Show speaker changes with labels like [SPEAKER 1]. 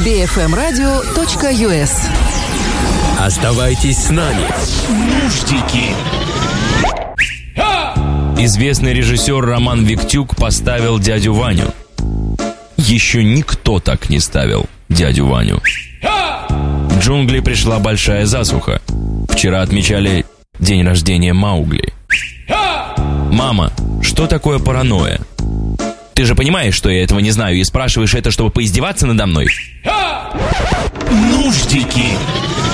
[SPEAKER 1] bfmradio.us.
[SPEAKER 2] Оставайтесь с нами. Нуждики.
[SPEAKER 3] Известный режиссер Роман Виктюк поставил дядю Ваню. Еще никто так не ставил дядю Ваню. В джунгли пришла большая засуха. Вчера отмечали день рождения Маугли. Мама, что такое паранойя? Ты же понимаешь, что я этого не знаю, и спрашиваешь это, чтобы поиздеваться надо мной?
[SPEAKER 2] Нуждики.